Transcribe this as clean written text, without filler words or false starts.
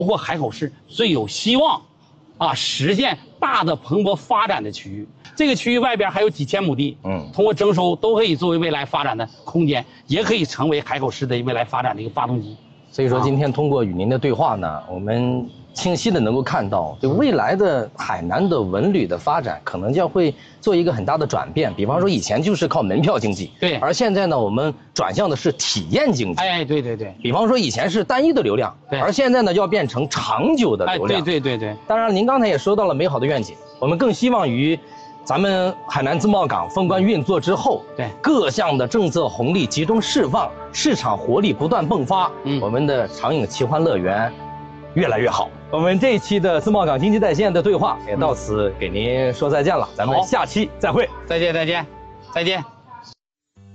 括海口市最有希望实现大的蓬勃发展的区域。这个区域外边还有几千亩地，通过征收都可以作为未来发展的空间，也可以成为海口市的未来发展的一个发动机。 所以说，今天通过与您的对话呢，我们清晰的能够看到，就未来的海南的文旅的发展，可能将会做一个很大的转变。比方说，以前就是靠门票经济， 对， 而现在呢，我们转向的是体验经济。 哎，对对对。 比方说，以前是单一的流量，对，而现在呢，要变成长久的流量。 对对对对。 当然，您刚才也说到了美好的愿景，我们更希望于咱们海南自贸港封关运作之后，对各项的政策红利集中释放，市场活力不断迸发，我们的长影奇欢乐园越来越好。我们这一期的自贸港经济在线的对话也到此给您说再见了，咱们下期再会， 再见再见再见。